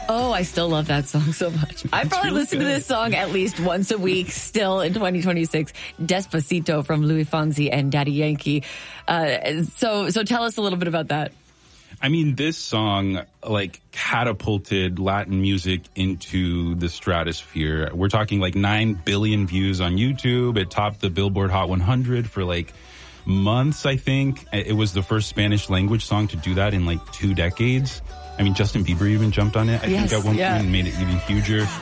Oh, I still love that song so much. I probably really listen to good. this song at least once a week still in 2026. Despacito from Louis Fonsi and Daddy Yankee. So tell us a little bit about that. I mean, this song, like, catapulted Latin music into the stratosphere. We're talking like 9 billion views on YouTube. It topped the Billboard Hot 100 for like months, I think. It was the first Spanish language song to do that in like 2 decades. I mean, Justin Bieber even jumped on it, I think, at one point and made it even huger.